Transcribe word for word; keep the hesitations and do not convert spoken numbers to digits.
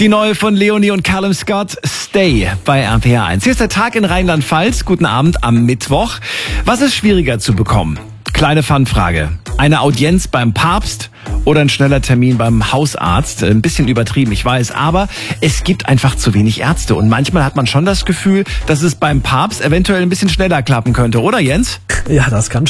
Die neue von Leonie und Callum Scott, Stay, bei R P R eins. Hier ist der Tag in Rheinland-Pfalz. Guten Abend am Mittwoch. Was ist schwieriger zu bekommen? Kleine Fanfrage. Eine Audienz beim Papst oder ein schneller Termin beim Hausarzt? Ein bisschen übertrieben, ich weiß, aber es gibt einfach zu wenig Ärzte. Und manchmal hat man schon das Gefühl, dass es beim Papst eventuell ein bisschen schneller klappen könnte, oder Jens? Ja, das kann